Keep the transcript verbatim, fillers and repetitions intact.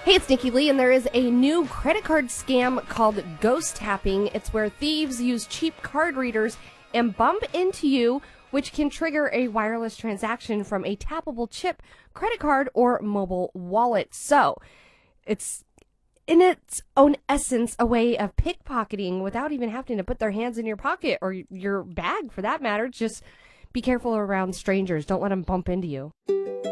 Hey, it's Nikki Lee, and there is a new credit card scam called ghost tapping. It's where thieves use cheap card readers and bump into you, which can trigger a wireless transaction from a tappable chip, credit card, or mobile wallet. So, it's in its own essence a way of pickpocketing without even having to put their hands in your pocket or your bag, for that matter. Just be careful around strangers. Don't let them bump into you.